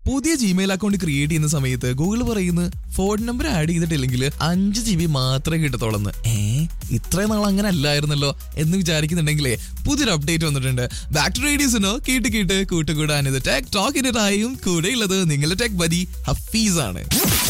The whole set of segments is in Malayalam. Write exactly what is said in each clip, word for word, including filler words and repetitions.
പുതിയ ജിമെയിൽ അക്കൗണ്ട് ക്രിയേറ്റ് ചെയ്യുന്ന സമയത്ത് ഗൂഗിൾ പറയുന്നത് ഫോൺ നമ്പർ ആഡ് ചെയ്തിട്ടില്ലെങ്കിൽ അഞ്ച് ജി ബി മാത്രമേ കിട്ടത്തോളന്ന്. ഏ ഇത്രയും നാൾ അങ്ങനെ അല്ലായിരുന്നല്ലോ എന്ന് വിചാരിക്കുന്നുണ്ടെങ്കിലേ പുതിയൊരു അപ്ഡേറ്റ് വന്നിട്ടുണ്ട്. ബാക്ക് ടു റേഡിയോസിനോ കേട്ട് കേട്ട് കൂട്ടുകൂടാൻ ഇത് ടെക് ടോക്കിന്റെ ടൈം. കൂടെ ഉള്ളത് നിങ്ങളുടെ ടെക് ബഡി ഹഫീസ് ആണ്.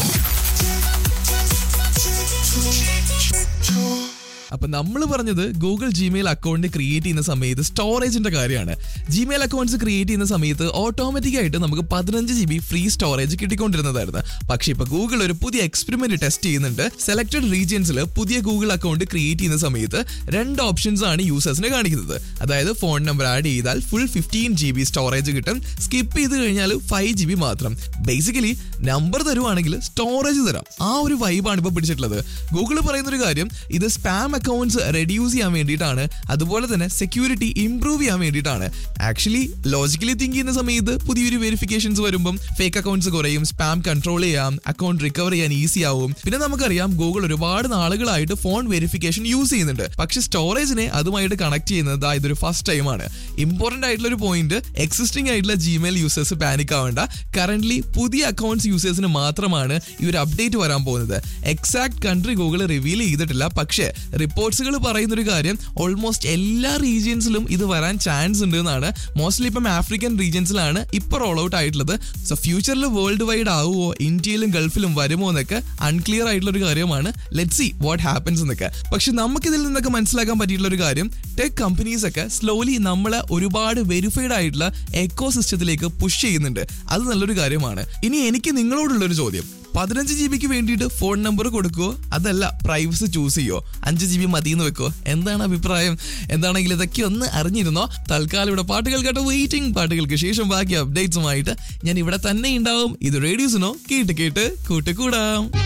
അപ്പൊ നമ്മൾ പറഞ്ഞത് ഗൂഗിൾ ജിമെയിൽ അക്കൗണ്ട് ക്രിയേറ്റ് ചെയ്യുന്ന സമയത്ത് സ്റ്റോറേജിന്റെ കാര്യമാണ്. ജിമെയിൽ അക്കൗണ്ട്സ് ക്രിയേറ്റ് ചെയ്യുന്ന സമയത്ത് ഓട്ടോമാറ്റിക് ആയിട്ട് നമുക്ക് പതിനഞ്ച് ജി ബി ഫ്രീ സ്റ്റോറേജ് കിട്ടിക്കൊണ്ടിരുന്നതായിരുന്നു. പക്ഷെ ഇപ്പൊ ഗൂഗിൾ ഒരു പുതിയ എക്സ്പെരിമെന്റ് ടെസ്റ്റ് ചെയ്യുന്നുണ്ട്. സെലക്ടഡ് റീജിയൻസിൽ പുതിയ ഗൂഗിൾ അക്കൗണ്ട് ക്രിയേറ്റ് ചെയ്യുന്ന സമയത്ത് രണ്ട് ഓപ്ഷൻസ് ആണ് യൂസേഴ്സിന് കാണിക്കുന്നത്. അതായത് ഫോൺ നമ്പർ ആഡ് ചെയ്താൽ full fifteen G B storage കിട്ടും, സ്കിപ്പ് ചെയ്ത് കഴിഞ്ഞാൽ ഫൈവ് ജി ബി മാത്രം. ബേസിക്കലി നമ്പർ തരുവാണെങ്കിൽ സ്റ്റോറേജ് തരാം. ആ ഒരു വൈബാണ് ഇപ്പൊ പിടിച്ചിട്ടുള്ളത്. ഗൂഗിൾ പറയുന്ന ഒരു കാര്യം, ഇത് സ്പാം അക്കൗണ്ട്സ് റെഡ്യൂസ് ചെയ്യാൻ വേണ്ടിയിട്ടാണ്, അതുപോലെ തന്നെ സെക്യൂരിറ്റി ഇംപ്രൂവ് ചെയ്യാൻ വേണ്ടിയിട്ടാണ്. ആക്ച്വലി ലോജിക്കലി തിങ്ക് ചെയ്യുന്ന സമയത്ത് പുതിയൊരു വെരിഫിക്കേഷൻസ് വരുമ്പം ഫേക്ക് അക്കൗണ്ട്സ് കുറയും, സ്പാം കൺട്രോൾ ചെയ്യാം, അക്കൗണ്ട് റിക്കവർ ചെയ്യാൻ ഈസി ആവും. പിന്നെ നമുക്കറിയാം ഗൂഗിൾ ഒരുപാട് നാളുകളായിട്ട് ഫോൺ വെരിഫിക്കേഷൻ യൂസ് ചെയ്യുന്നുണ്ട്. പക്ഷെ സ്റ്റോറേജിനെ അതുമായിട്ട് കണക്ട് ചെയ്യുന്നത് ഇതൊരു ഫസ്റ്റ് ടൈമാണ്. ഇമ്പോർട്ടന്റ് ആയിട്ടുള്ള ഒരു പോയിന്റ്, എക്സിസ്റ്റിംഗ് ആയിട്ടുള്ള ജിമെയിൽ യൂസേഴ്സ് പാനിക് ആവേണ്ട. കറന്റ്ലി പുതിയ അക്കൗണ്ട്സ് യൂസേഴ്സിന് മാത്രമാണ് ഈ ഒരു അപ്ഡേറ്റ് വരാൻ പോകുന്നത്. എക്സാക്ട് കൺട്രി ഗൂഗിൾ റിവീൽ ചെയ്തിട്ടില്ല. പക്ഷേ റിപ്പോർട്ട്സുകൾ പറയുന്നൊരു കാര്യം, ഓൾമോസ്റ്റ് എല്ലാ റീജിയൻസിലും ഇത് വരാൻ ചാൻസ് ഉണ്ട് എന്നാണ്. മോസ്റ്റ്ലി ഇപ്പം ആഫ്രിക്കൻ റീജിയൻസിലാണ് ഇപ്പോൾ റോൾ ഔട്ട് ആയിട്ടുള്ളത്. സോ ഫ്യൂച്ചറിൽ വേൾഡ് വൈഡ് ആവുമോ, ഇന്ത്യയിലും ഗൾഫിലും വരുമോ എന്നൊക്കെ അൺക്ലിയർ ആയിട്ടുള്ള ഒരു കാര്യമാണ്. ലെറ്റ്സ് സീ വാട്ട് ഹാപ്പൻസ് എന്നൊക്കെ. പക്ഷെ നമുക്കിതിൽ നിന്നൊക്കെ മനസ്സിലാക്കാൻ പറ്റിയിട്ടുള്ള ഒരു കാര്യം, ടെക് കമ്പനീസ് ഒക്കെ സ്ലോലി നമ്മളെ ഒരുപാട് വെരിഫൈഡ് ആയിട്ടുള്ള എക്കോ സിസ്റ്റത്തിലേക്ക് പുഷ് ചെയ്യുന്നുണ്ട്. അത് നല്ലൊരു കാര്യമാണ്. ഇനി എനിക്ക് നിങ്ങളോടുള്ളൊരു ചോദ്യം, പതിനഞ്ച് ജി ബിക്ക് വേണ്ടിയിട്ട് ഫോൺ നമ്പർ കൊടുക്കുവോ, അതല്ല പ്രൈവസി ചൂസ് ചെയ്യോ, അഞ്ച് ജി ബി മതിയെന്ന് വെക്കോ? എന്താണ് അഭിപ്രായം? എന്താണെങ്കിൽ ഇതൊക്കെ ഒന്ന് അറിഞ്ഞിരുന്നോ? തൽക്കാലം ഇവിടെ പാട്ടുകൾ കേട്ടോ, വെയിറ്റിംഗ്. പാട്ടുകൾക്ക് ശേഷം ബാക്കി അപ്ഡേറ്റ്സുമായിട്ട് ഞാൻ ഇവിടെ തന്നെ ഉണ്ടാവും. ഇത് റേഡിയോസിനോ കേട്ട് കേട്ട് കൂട്ടുകൂടാം.